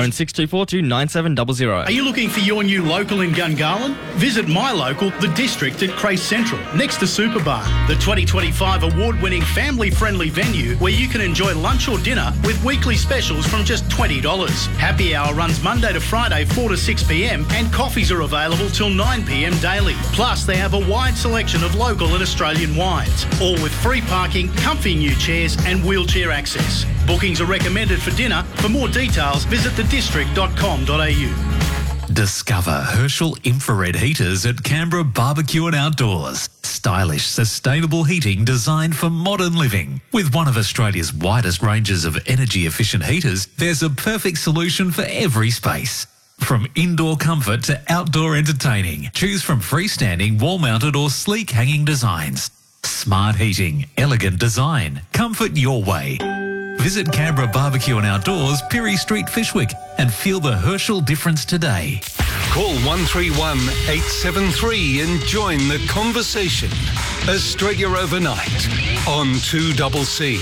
Phone 6242 9700. Are you looking for your new local in Gungahlin? Visit my local, The District at Crace Central, next to Superbar, the 2025 award-winning family-friendly venue where you can enjoy lunch or dinner with weekly specials from just $20. Happy hour runs Monday to Friday 4 to 6 p.m. and coffees are available till 9 p.m. daily. Plus, they have a wide selection of local and Australian wines, all with free parking, comfy new chairs and wheelchair access. Bookings are recommended for dinner. For more details, visit thedistrict.com.au. Discover Herschel infrared heaters at Canberra Barbecue and Outdoors. Stylish, sustainable heating designed for modern living. With one of Australia's widest ranges of energy-efficient heaters, there's a perfect solution for every space. From indoor comfort to outdoor entertaining, choose from freestanding, wall-mounted or sleek hanging designs. Smart heating, elegant design, comfort your way. Visit Canberra Barbecue and Outdoors, Pirie Street, Fishwick, and feel the Herschel difference today. Call 131 873 and join the conversation. Australia Overnight on 2CC.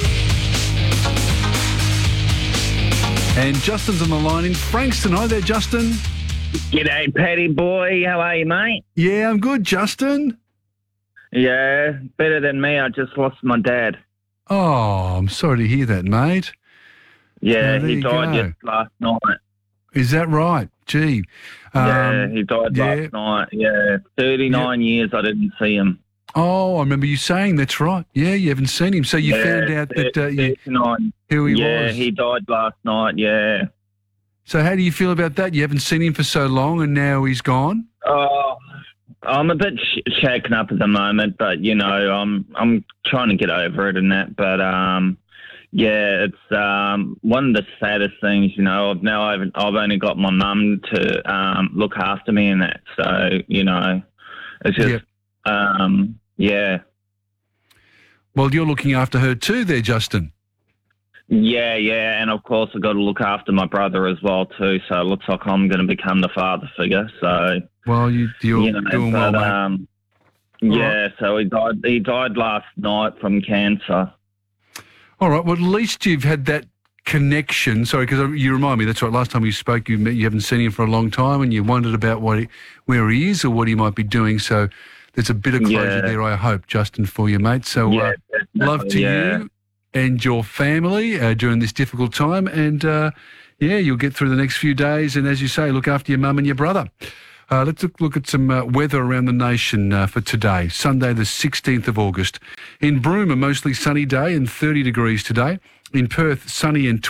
And Justin's on the line in Frankston. Hi there, Justin. G'day, Paddy boy. How are you, mate? Yeah, I'm good, Justin. Yeah, better than me. I just lost my dad. Oh, I'm sorry to hear that, mate. Yeah, Oh, he died just last night. Is that right? Gee. Yeah, he died last night. Yeah, 39 years I didn't see him. Oh, I remember you saying that's right. Yeah, you haven't seen him. So you found out that who he was. Yeah, he died last night, yeah. So how do you feel about that? You haven't seen him for so long and now he's gone? Oh, I'm a bit shaken up at the moment, but, you know, I'm trying to get over it and that. But, yeah, it's one of the saddest things, you know. I've only got my mum to look after me and that. So, you know, it's just, yeah. Well, you're looking after her too there, Justin. Yeah, and of course I've got to look after my brother as well too, so it looks like I'm going to become the father figure, so... Well, you're doing well, mate. Yeah, so he died last night from cancer. All right, well, at least you've had that connection. Sorry, because you remind me, that's right, last time we spoke, you haven't seen him for a long time and you wondered about where he is or what he might be doing, so there's a bit of closure there, I hope, Justin, for you, mate. So love to you and your family during this difficult time. And, you'll get through the next few days. And as you say, look after your mum and your brother. Let's look at some weather around the nation for today, Sunday the 16th of August. In Broome, a mostly sunny day and 30 degrees today. In Perth, sunny and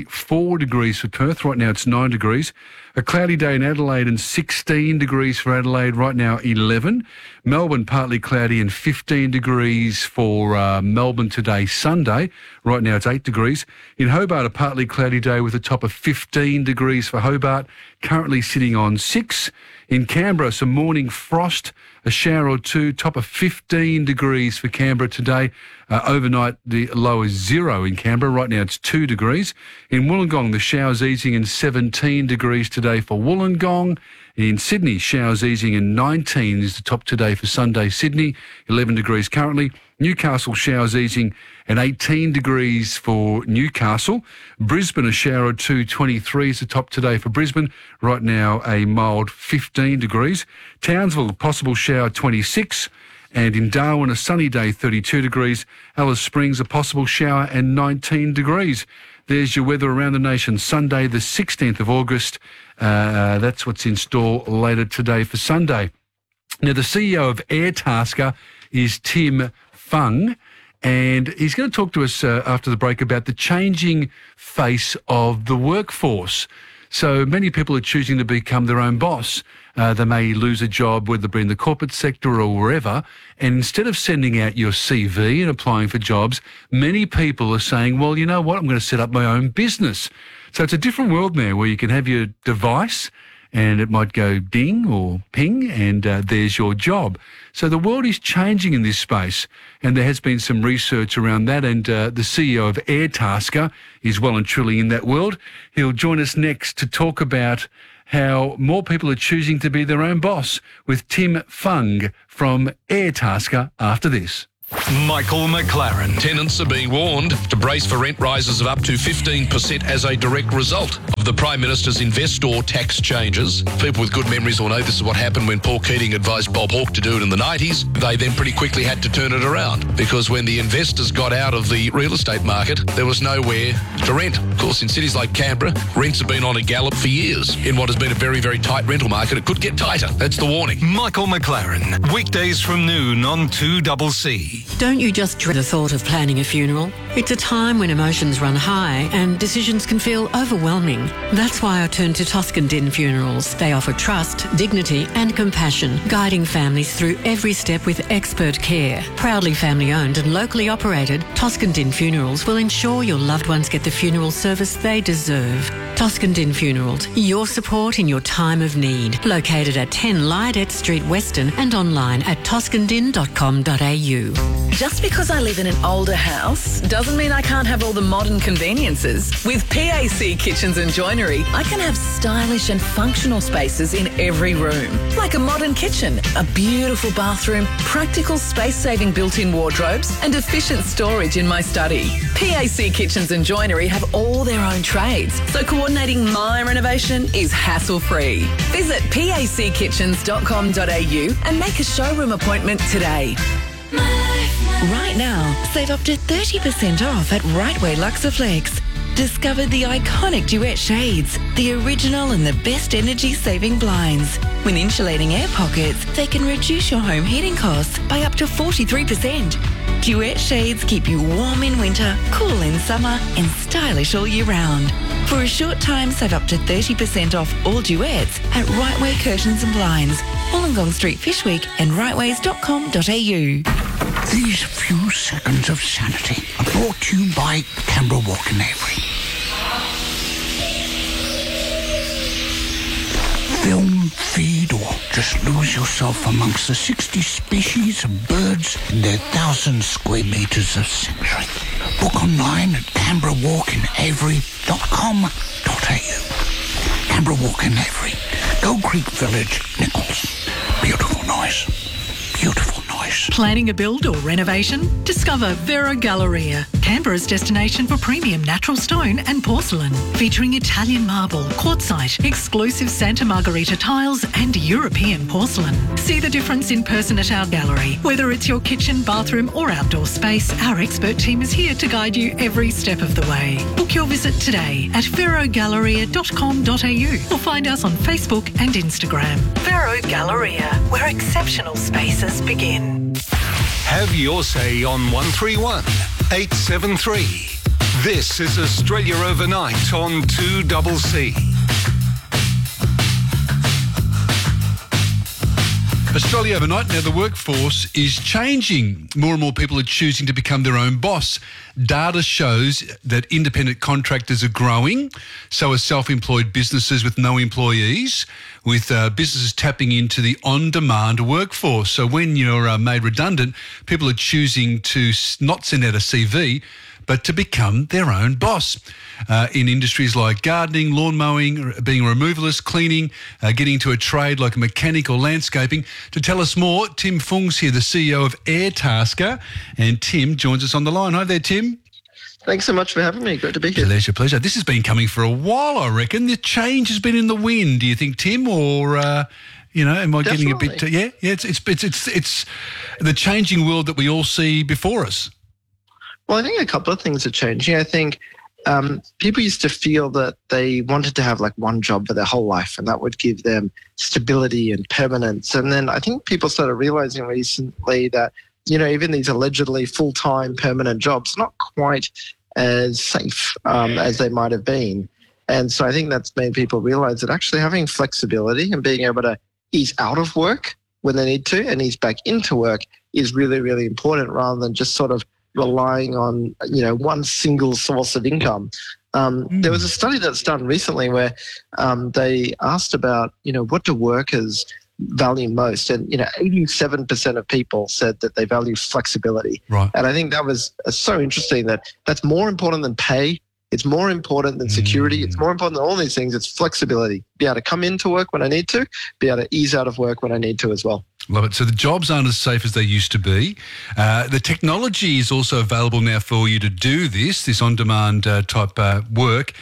24 degrees for Perth. Right now it's 9 degrees. A cloudy day in Adelaide and 16 degrees for Adelaide. Right now 11. Melbourne, partly cloudy and 15 degrees for Melbourne today, Sunday. Right now it's 8 degrees. In Hobart, a partly cloudy day with a top of 15 degrees for Hobart. Currently sitting on 6. In Canberra, some morning frost, a shower or two, top of 15 degrees for Canberra today. Overnight, the low is 0 in Canberra. Right now, it's 2 degrees. In Wollongong, the showers easing and 17 degrees today for Wollongong. In Sydney, showers easing and 19 is the top today for Sunday, Sydney. 11 degrees currently. Newcastle, showers easing and 18 degrees for Newcastle. Brisbane, a shower or two, 23 is the top today for Brisbane. Right now, a mild 15 degrees. Townsville, possible shower, 26. And in Darwin, a sunny day, 32 degrees. Alice Springs, a possible shower and 19 degrees. There's your weather around the nation. Sunday, the 16th of August. That's what's in store later today for Sunday. Now, the CEO of Airtasker is Tim Fung, and he's going to talk to us after the break about the changing face of the workforce. So many people are choosing to become their own boss. They may lose a job, whether it be in the corporate sector or wherever, and instead of sending out your CV and applying for jobs, many people are saying, well, you know what, I'm going to set up my own business. So it's a different world now where you can have your device and it might go ding or ping and there's your job. So the world is changing in this space, and there has been some research around that, and the CEO of Airtasker is well and truly in that world. He'll join us next to talk about how more people are choosing to be their own boss with Tim Fung from Airtasker after this. Michael McLaren. Tenants are being warned to brace for rent rises of up to 15% as a direct result of the Prime Minister's investor tax changes. People with good memories will know this is what happened when Paul Keating advised Bob Hawke to do it in the 90s. They then pretty quickly had to turn it around because when the investors got out of the real estate market, there was nowhere to rent. Of course, in cities like Canberra, rents have been on a gallop for years. In what has been a very, very tight rental market, it could get tighter. That's the warning. Michael McLaren, weekdays from noon on 2CC. Don't you just dread the thought of planning a funeral? It's a time when emotions run high and decisions can feel overwhelming. That's why I turn to Toscan Din Funerals. They offer trust, dignity and compassion, guiding families through every step with expert care. Proudly family owned and locally operated, Toscan Din Funerals will ensure your loved ones get the funeral service they deserve. Toscan Din Funerals, your support in your time of need. Located at 10 Lydet Street, Weston, and online at toscandin.com.au. Just because I live in an older house doesn't mean I can't have all the modern conveniences. With PAC Kitchens and Joinery, I can have stylish and functional spaces in every room. Like a modern kitchen, a beautiful bathroom, practical space-saving built-in wardrobes, and efficient storage in my study. PAC Kitchens and Joinery have all their own trades, so coordinating my renovation is hassle-free. Visit packitchens.com.au and make a showroom appointment today. Right now, save up to 30% off at Rightway Luxaflex. Discover the iconic Duet shades, the original and the best energy-saving blinds. When insulating air pockets, they can reduce your home heating costs by up to 43%. Duet shades keep you warm in winter, cool in summer, and stylish all year round. For a short time, save up to 30% off all Duets at Rightway Curtains and Blinds, Wollongong Street, Fishwick, and rightways.com.au. These few seconds of sanity are brought to you by Canberra Walk in Avery. Film, feed, or just lose yourself amongst the 60 species of birds in their 1,000 square metres of sanctuary. Book online at canberrawalkinavery.com.au. Canberra Walk in Avery, Gold Creek Village, Nichols. Beautiful noise. Beautiful noise. Planning a build or renovation? Discover Vero Galleria, Canberra's destination for premium natural stone and porcelain, featuring Italian marble, quartzite, exclusive Santa Margherita tiles and European porcelain. See the difference in person at our gallery. Whether it's your kitchen, bathroom or outdoor space, our expert team is here to guide you every step of the way. Book your visit today at verogalleria.com.au or find us on Facebook and Instagram. Vero Galleria, where exceptional spaces begin. Have your say on 131 873. This is Australia Overnight on 2CC. Australia Overnight. Now, the workforce is changing. More and more people are choosing to become their own boss. Data shows that independent contractors are growing, so are self-employed businesses with no employees, with businesses tapping into the on-demand workforce. So when you're made redundant, people are choosing to not send out a CV, but to become their own boss in industries like gardening, lawn mowing, being a removalist, cleaning, getting into a trade like a mechanic or landscaping. To tell us more, Tim Fung's here, the CEO of Airtasker, and Tim joins us on the line. Hi there, Tim. Thanks so much for having me. Great to be here. Pleasure, pleasure. This has been coming for a while, I reckon. The change has been in the wind, do you think, Tim, or... am I getting a bit... Yeah, it's the changing world that we all see before us. Well, I think a couple of things are changing. I think people used to feel that they wanted to have like one job for their whole life and that would give them stability and permanence. And then I think people started realizing recently that, even these allegedly full-time permanent jobs are not quite as safe as they might have been. And so I think that's made people realize that actually having flexibility and being able to ease out of work when they need to and ease back into work is really, really important rather than just sort of relying on, one single source of income. There was a study that's done recently where they asked about, what do workers value most? And, 87% of people said that they value flexibility. Right. And I think that was so interesting that that's more important than pay. It's more important than security. It's more important than all these things. It's flexibility. Be able to come into work when I need to, be able to ease out of work when I need to as well. Love it. So the jobs aren't as safe as they used to be. The technology is also available now for you to do this on-demand type work.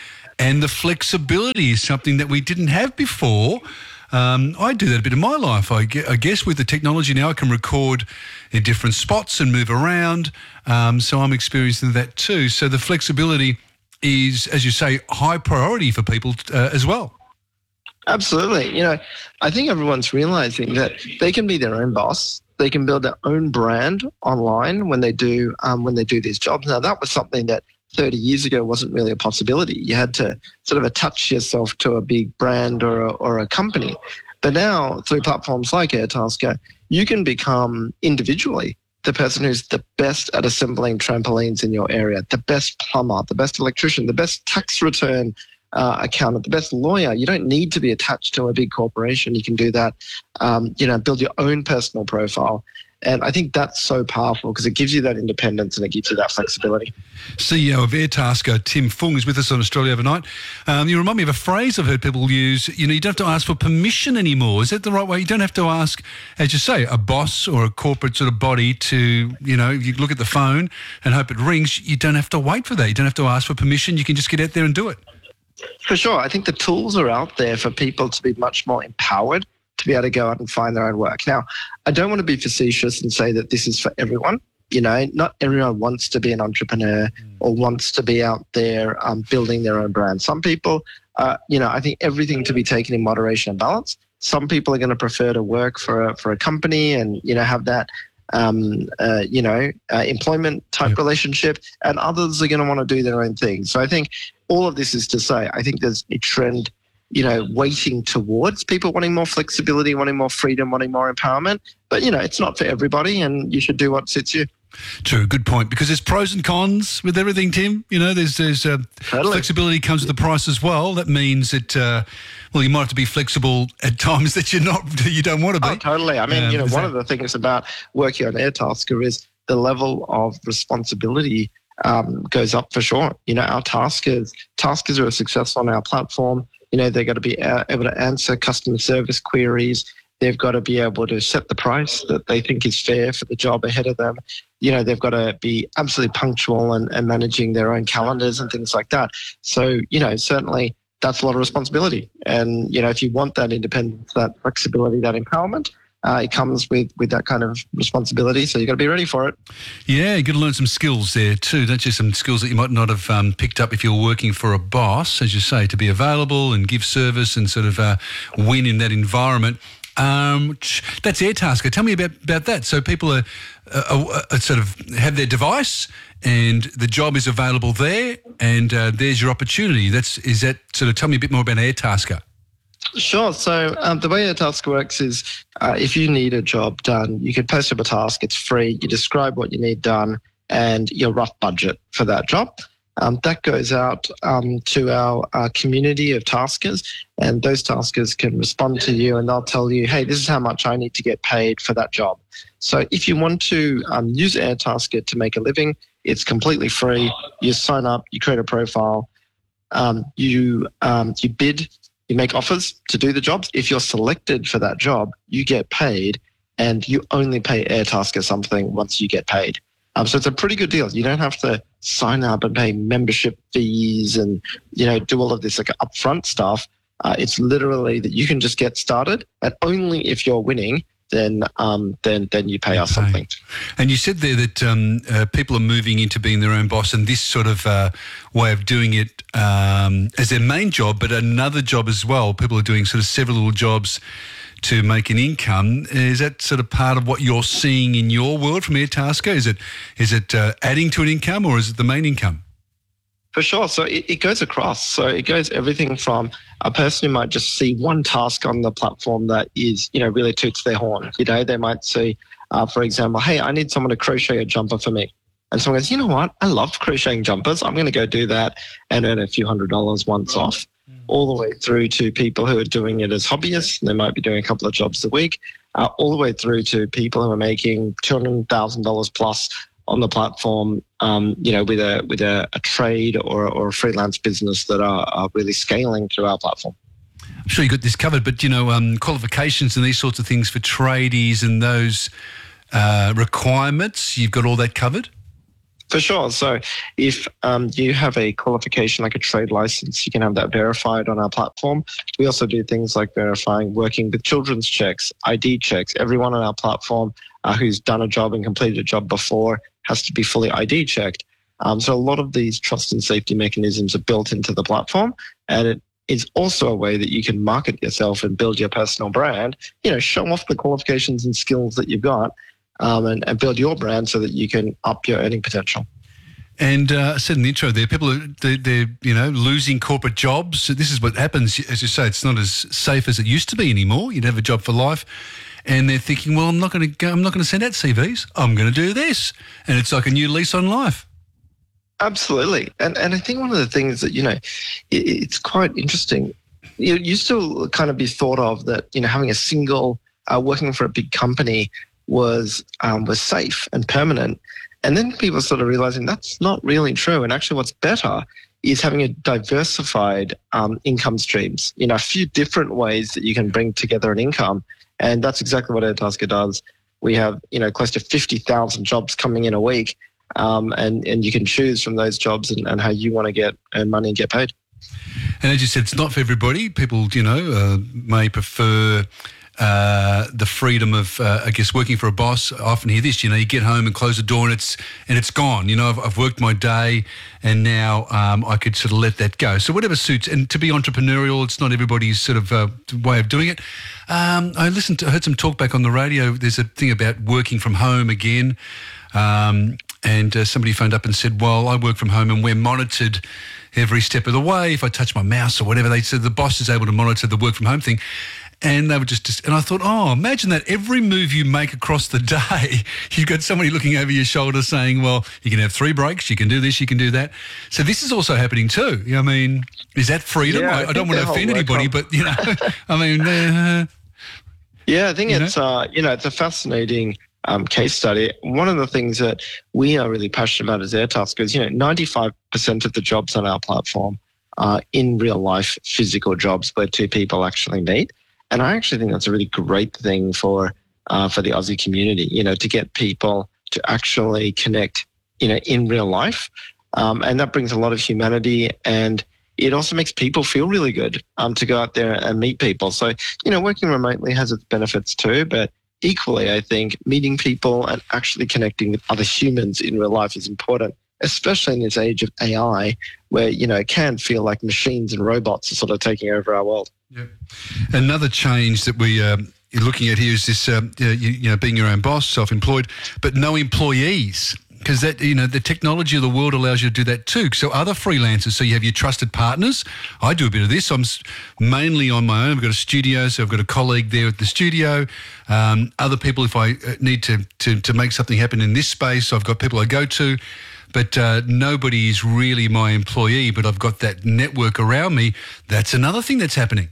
And the flexibility is something that we didn't have before. I do that a bit in my life. I guess with the technology now, I can record in different spots and move around. So I'm experiencing that too. So the flexibility is, as you say, high priority for people as well. Absolutely. You know, I think everyone's realizing that they can be their own boss. They can build their own brand online when they do these jobs. Now, that was something that 30 years ago wasn't really a possibility. You had to sort of attach yourself to a big brand or a company. But now, through platforms like Airtasker, you can become individually the person who's the best at assembling trampolines in your area, the best plumber, the best electrician, the best tax return accountant, the best lawyer. You don't need to be attached to a big corporation. You can do that, build your own personal profile. And I think that's so powerful because it gives you that independence and it gives you that flexibility. CEO of Airtasker, Tim Fung, is with us on Australia Overnight. You remind me of a phrase I've heard people use, you don't have to ask for permission anymore. Is that the right way? You don't have to ask, as you say, a boss or a corporate sort of body to, you look at the phone and hope it rings. You don't have to wait for that. You don't have to ask for permission. You can just get out there and do it. For sure. I think the tools are out there for people to be much more empowered to be able to go out and find their own work. Now, I don't want to be facetious and say that this is for everyone. Not everyone wants to be an entrepreneur or wants to be out there building their own brand. Some people, I think everything to be taken in moderation and balance. Some people are going to prefer to work for a company and, have that, employment type relationship, and others are going to want to do their own thing. So I think all of this is to say, I think there's a trend weighting towards people wanting more flexibility, wanting more freedom, wanting more empowerment. But, it's not for everybody and you should do what suits you. True, good point. Because there's pros and cons with everything, Tim. There's totally. Flexibility comes with the price as well. That means that, you might have to be flexible at times that you don't want to be. Oh, totally. I mean, one of the things about working on Airtasker is the level of responsibility goes up for sure. Our taskers who are successful on our platform, they've got to be able to answer customer service queries. They've got to be able to set the price that they think is fair for the job ahead of them. They've got to be absolutely punctual and managing their own calendars and things like that. So, certainly that's a lot of responsibility. And, if you want that independence, that flexibility, that empowerment, it comes with that kind of responsibility. So you've got to be ready for it. Yeah, you've got to learn some skills there too, don't you? Some skills that you might not have picked up if you're working for a boss, as you say, to be available and give service and sort of win in that environment. That's Airtasker. Tell me about that. So people are sort of have their device and the job is available there and there's your opportunity. Tell me a bit more about Airtasker. Sure. So the way Airtasker works is if you need a job done, you can post up a task. It's free. You describe what you need done and your rough budget for that job. That goes out to our community of taskers, and those taskers can respond to you and they'll tell you, hey, this is how much I need to get paid for that job. So if you want to use Airtasker to make a living, it's completely free. You sign up, you create a profile, you bid, you make offers to do the jobs. If you're selected for that job, you get paid, and you only pay Airtasker something once you get paid. So it's a pretty good deal. You don't have to sign up and pay membership fees and, do all of this like upfront stuff. It's literally that you can just get started, and only if you're winning, then you pay us something. And you said there that people are moving into being their own boss, and this sort of way of doing it as their main job, but another job as well. People are doing sort of several little jobs to make an income. Is that sort of part of what you're seeing in your world from Airtasker? Is it adding to an income, or is it the main income? For sure. So it goes across. So it goes everything from a person who might just see one task on the platform that is, really toots their horn. They might see, for example, hey, I need someone to crochet a jumper for me. And someone goes, you know what? I love crocheting jumpers. I'm going to go do that and earn a few $100s once off. All the way through to people who are doing it as hobbyists. They might be doing a couple of jobs a week, all the way through to people who are making $200,000 plus on the platform, with a trade or a freelance business that are really scaling through our platform. I'm sure you got this covered, but, qualifications and these sorts of things for tradies and those requirements, you've got all that covered? For sure. So if you have a qualification like a trade license, you can have that verified on our platform. We also do things like verifying working with children's checks, ID checks. Everyone on our platform who's done a job and completed a job before has to be fully ID checked. So a lot of these trust and safety mechanisms are built into the platform, and it is also a way that you can market yourself and build your personal brand, show off the qualifications and skills that you've got, and build your brand so that you can up your earning potential. And I said in the intro there, people they're losing corporate jobs. So this is what happens, as you say. It's not as safe as it used to be anymore. You'd have a job for life, and they're thinking, well, I'm not going to send out CVs. I'm going to do this, and it's like a new lease on life. Absolutely, and I think one of the things that it's quite interesting. You still kind of be thought of that having a single working for a big company was safe and permanent. And then people started realizing that's not really true. And actually what's better is having a diversified income streams, a few different ways that you can bring together an income. And that's exactly what Airtasker does. We have, close to 50,000 jobs coming in a week. And you can choose from those jobs and how you want to earn money and get paid. And as you said, it's not for everybody. People, may prefer the freedom of, working for a boss. I often hear this, you get home and close the door and it's gone. I've worked my day and now I could sort of let that go. So whatever suits. And to be entrepreneurial, it's not everybody's sort of way of doing it. I heard some talk back on the radio. There's a thing about working from home again. And somebody phoned up and said, well, I work from home and we're monitored every step of the way. If I touch my mouse or whatever, they said the boss is able to monitor the work from home thing. And they were and I thought, imagine that every move you make across the day, you've got somebody looking over your shoulder saying, well, you can have 3 breaks, you can do this, you can do that. So this is also happening too. I mean, is that freedom? Yeah, I don't want to offend anybody, but, I mean... yeah, I think it's a fascinating case study. One of the things that we are really passionate about as Airtasker is, 95% of the jobs on our platform are in real life physical jobs where 2 people actually meet. And I actually think that's a really great thing for the Aussie community, to get people to actually connect, in real life. And that brings a lot of humanity, and it also makes people feel really good to go out there and meet people. So, working remotely has its benefits too, but equally, I think meeting people and actually connecting with other humans in real life is important, especially in this age of AI where, it can feel like machines and robots are sort of taking over our world. Yeah. Another change that you're looking at here is this, being your own boss, self-employed, but no employees. Because that, the technology of the world allows you to do that too. So other freelancers, so you have your trusted partners. I do a bit of this. I'm mainly on my own. I've got a studio, so I've got a colleague there at the studio. Other people, if I need to make something happen in this space, I've got people I go to. But nobody is really my employee, but I've got that network around me. That's another thing that's happening.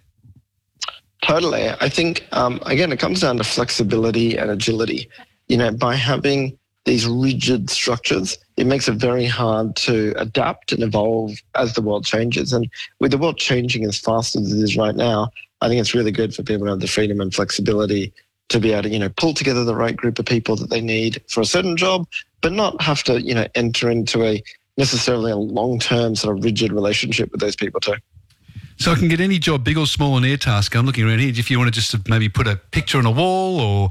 Totally. I think, again, it comes down to flexibility and agility. By having these rigid structures, it makes it very hard to adapt and evolve as the world changes. And with the world changing as fast as it is right now, I think it's really good for people to have the freedom and flexibility to be able to, pull together the right group of people that they need for a certain job, but not have to, enter into necessarily a long-term sort of rigid relationship with those people too. So I can get any job, big or small, on Airtasker. I'm looking around here. If you want to just maybe put a picture on a wall or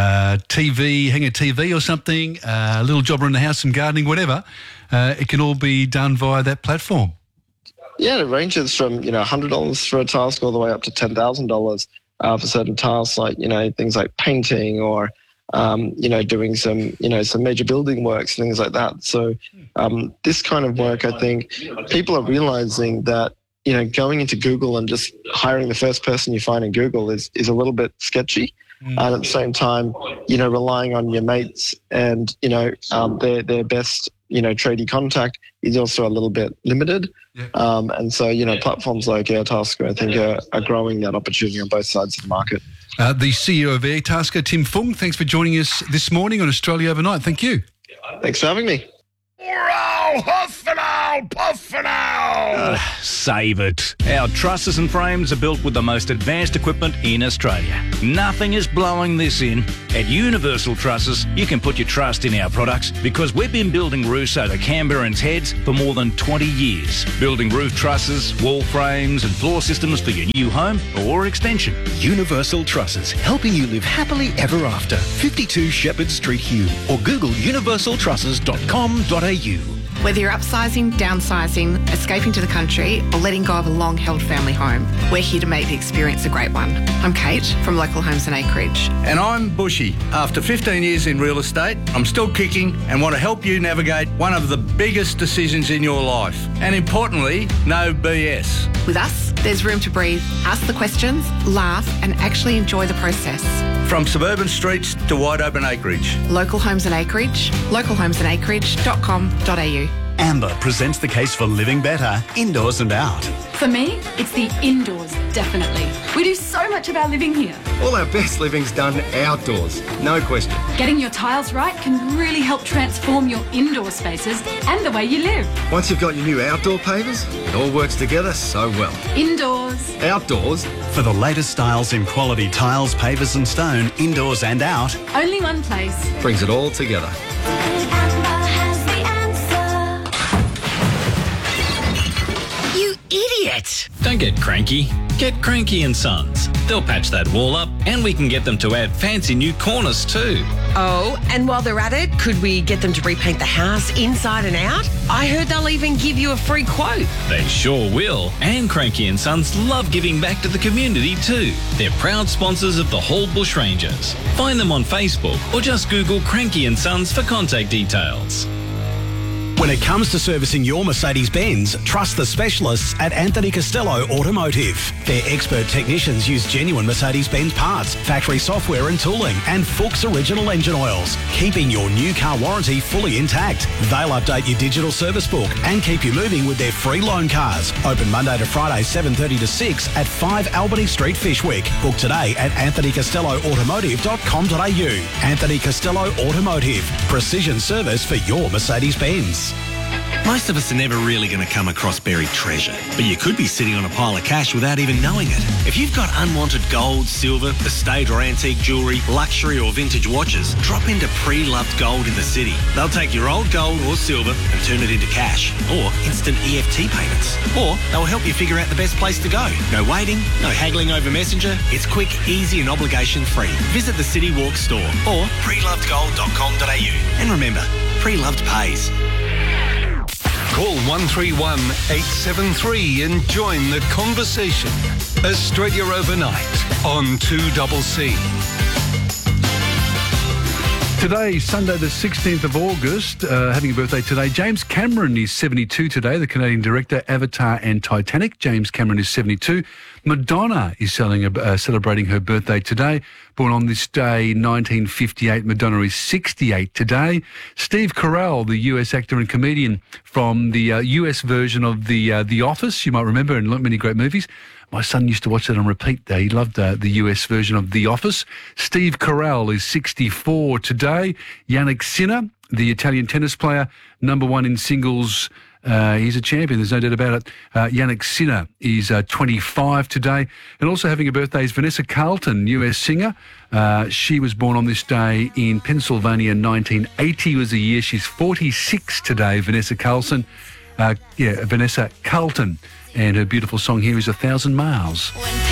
TV, hang a TV or something, a little job around the house, some gardening, whatever, it can all be done via that platform. Yeah, it ranges from, $100 for a task all the way up to $10,000 for certain tasks, like, things like painting or, doing some major building works and things like that. So this kind of work, I think people are realizing that, going into Google and just hiring the first person you find in Google is a little bit sketchy. And at the same time, relying on your mates and, their best, tradie contact is also a little bit limited. Yeah. And so, platforms like Airtasker, I think, are growing that opportunity on both sides of the market. The CEO of Airtasker, Tim Fung, thanks for joining us this morning on Australia Overnight. Thank you. Thanks for having me. Wow. owl, huff and owl, puff and owl. Save it. Our trusses and frames are built with the most advanced equipment in Australia. Nothing is blowing this in. At Universal Trusses, you can put your trust in our products because we've been building roofs over Canberrans' heads for more than 20 years. Building roof trusses, wall frames and floor systems for your new home or extension. Universal Trusses, helping you live happily ever after. 52 Shepherd Street, Hume, or Google universaltrusses.com.au. Whether you're upsizing, downsizing, escaping to the country, or letting go of a long-held family home, we're here to make the experience a great one. I'm Kate from Local Homes and Acreage. And I'm Bushy. After 15 years in real estate, I'm still kicking and want to help you navigate one of the biggest decisions in your life. And importantly, no BS. With us, there's room to breathe, ask the questions, laugh, and actually enjoy the process. From suburban streets to wide open acreage. Local Homes and Acreage, localhomesandacreage.com.au. Amber presents the case for living better, indoors and out. For me, it's the indoors, definitely. We do so much of our living here. All our best living's done outdoors, no question. Getting your tiles right can really help transform your indoor spaces and the way you live. Once you've got your new outdoor pavers, it all works together so well. Indoors. Outdoors. For the latest styles in quality tiles, pavers and stone, indoors and out. Only one place. Brings it all together. You idiot! Don't get cranky. Get Cranky and Sons. They'll patch that wall up and we can get them to add fancy new corners too. Oh, and while they're at it, could we get them to repaint the house inside and out? I heard they'll even give you a free quote. They sure will. And Cranky and Sons love giving back to the community too. They're proud sponsors of the Hall Bushrangers. Find them on Facebook or just Google Cranky and Sons for contact details. When it comes to servicing your Mercedes-Benz, trust the specialists at Anthony Costello Automotive. Their expert technicians use genuine Mercedes-Benz parts, factory software and tooling, and Fuchs original engine oils, keeping your new car warranty fully intact. They'll update your digital service book and keep you moving with their free loan cars. Open Monday to Friday, 7:30 to 6 at 5 Albany Street, Fishwick. Book today at anthonycostelloautomotive.com.au. Anthony Costello Automotive. Precision service for your Mercedes-Benz. Most of us are never really going to come across buried treasure, but you could be sitting on a pile of cash without even knowing it. If you've got unwanted gold, silver, estate or antique jewellery, luxury or vintage watches, drop into Pre-Loved Gold in the city. They'll take your old gold or silver and turn it into cash or instant EFT payments. Or they'll help you figure out the best place to go. No waiting, no haggling over Messenger. It's quick, easy and obligation free. Visit the City Walk store or prelovedgold.com.au. And remember, Pre-Loved pays. Call 131 873 and join the conversation. Australia Overnight on 2CC. Today, Sunday the 16th of August, having a birthday today. James Cameron is 72 today, the Canadian director, Avatar and Titanic. James Cameron is 72. Madonna is celebrating her birthday today. Born on this day, 1958, Madonna is 68 today. Steve Carell, the US actor and comedian from the US version of The Office, you might remember, and many great movies. My son used to watch that on repeat. He loved the US version of The Office. Steve Carell is 64 today. Yannick Sinner, the Italian tennis player, #1 in singles. He's a champion, there's no doubt about it. Yannick Sinner is 25 today. And also having a birthday is Vanessa Carlton, US singer. She was born on this day in Pennsylvania. 1980 was the year. She's 46 today, Vanessa Carlton. Vanessa Carlton. And her beautiful song here is 1,000 Miles.